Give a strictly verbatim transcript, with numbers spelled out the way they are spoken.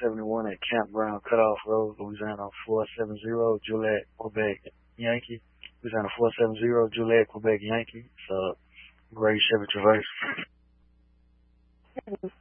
seventy-one at Campground Cutoff Road, Louisiana four seven zero, Juliet, Quebec, Yankee. Louisiana four seven zero, Juliet, Quebec, Yankee. It's a gray Chevy Traverse.